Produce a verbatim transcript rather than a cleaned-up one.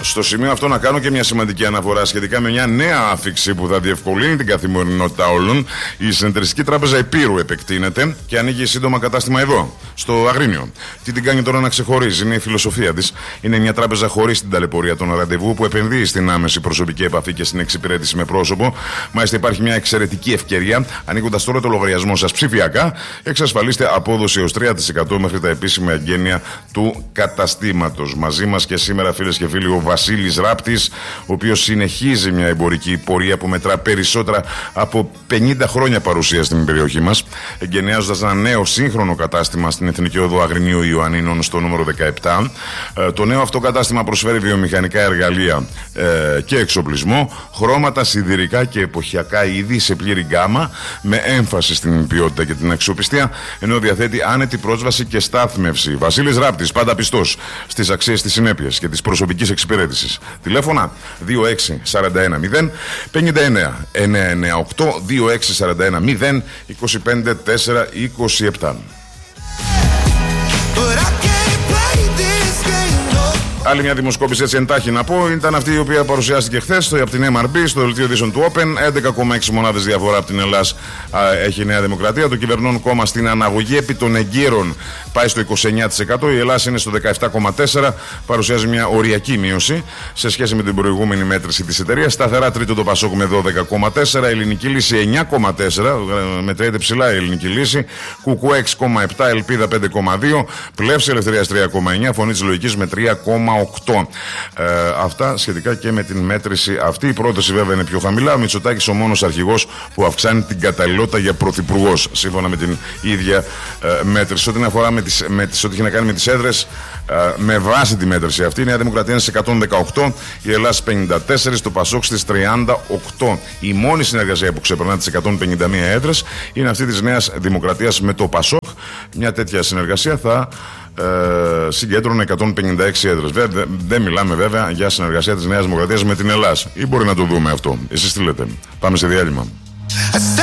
Στο σημείο αυτό να κάνω και μια σημαντική αναφορά σχετικά με μια νέα άφιξη που θα διευκολύνει την καθημερινότητα όλων. Η Συνεταιριστική Τράπεζα Epirus επεκτείνεται και ανοίγει σύντομα κατάστημα εδώ, στο Αγρίνιο. Τι την κάνει τώρα να ξεχωρίζει, είναι η φιλοσοφία της. Είναι μια τράπεζα χωρίς την ταλαιπωρία των ραντεβού που επενδύει στην άμεση προσωπική επαφή και στην εξυπηρέτηση με πρόσωπο. Μάλιστα, υπάρχει μια εξαιρετική ευκαιρία. Ανοίγοντας τώρα το λογαριασμό σας ψηφιακά, εξασφαλίστε απόδοση έως τρία τοις εκατό μέχρι τα επίσημα εγγένεια του καταστήματος. Μαζί μας και σήμερα, φίλες και φίλοι, ο Βασίλης Ράπτης, ο οποίος συνεχίζει μια εμπορική πορεία που μετρά περισσότερα από πενήντα χρόνια παρουσία στην περιοχή μας, εγκαινιάζοντας ένα νέο σύγχρονο κατάστημα στην Εθνική Οδό Αγρινίου Ιωαννίνων στο νούμερο δεκαεπτά. Ε, το νέο αυτό κατάστημα προσφέρει βιομηχανικά εργαλεία ε, και εξοπλισμό, χρώματα, σιδηρικά και εποχιακά είδη σε πλήρη γκάμα, με έμφαση στην ποιότητα και την αξιοπιστία, ενώ διαθέτει άνετη πρόσβαση και στάθμευση. Βασίλης Ράπτης, πάντα πιστός στις αξίες της συνέπειας και της προσωπικής εξυπηρέτησης. Τηλέφωνα δύο έξι τέσσερα ένα μηδέν πέντε εννέα εννέα εννέα οκτώ, δύο έξι τέσσερα ένα μηδέν είκοσι πέντε τέσσερα είκοσι επτά. Άλλη μια δημοσκόπηση, έτσι εντάχει να πω, ήταν αυτή η οποία παρουσιάστηκε χθες από την εμ αρ μπι στο δελτίο ειδήσεων του Open. έντεκα κόμμα έξι μονάδες διαφορά από την Ελλάδα έχει η Νέα Δημοκρατία. Το κυβερνών κόμμα στην αναγωγή επί των εγκύρων πάει στο είκοσι εννέα τοις εκατό. Η Ελλάδα είναι στο δεκαεπτά κόμμα τέσσερα τοις εκατό. Παρουσιάζει μια οριακή μείωση σε σχέση με την προηγούμενη μέτρηση της εταιρείας. Σταθερά τρίτο το Πασόκ με δώδεκα κόμμα τέσσερα τοις εκατό. Ελληνική λύση εννέα κόμμα τέσσερα τοις εκατό. Μετρέεται ψηλά η ελληνική λύση. Κουκουέ έξι κόμμα επτά τοις εκατό. Ελπίδα πέντε κόμμα δύο τοις εκατό. Πλεύση Ελευθερίας τρία κόμμα εννέα τοις εκατό. Φωνή της Λογικής με τρία κόμμα οκτώ τοις εκατό. Ε, αυτά σχετικά και με την μέτρηση αυτή. Η πρόταση βέβαια είναι πιο χαμηλά. Ο Μητσοτάκης ο μόνος αρχηγός που αυξάνει την καταλληλότητα για πρωθυπουργός, σύμφωνα με την ίδια ε, μέτρηση. Ό,τι αφορά με τις, με τις, ό,τι έχει να κάνει με τις έδρες, ε, με βάση τη μέτρηση αυτή, η Νέα Δημοκρατία είναι στις εκατόν δεκαοκτώ, η Ελλάδα στις πενήντα τέσσερα, το Πασόκ στις τριάντα οκτώ. Η μόνη συνεργασία που ξεπερνά τις εκατόν πενήντα μία έδρες είναι αυτή της Νέας Δημοκρατίας με το Πασόκ. Μια τέτοια συνεργασία θα Ε, συγκέντρωνε εκατόν πενήντα έξι έδρες. Δεν δε μιλάμε βέβαια για συνεργασία της Νέας Δημοκρατίας με την Ελλάδα. Ή μπορεί να το δούμε αυτό. Εσείς τι λέτε? Πάμε σε διάλειμμα.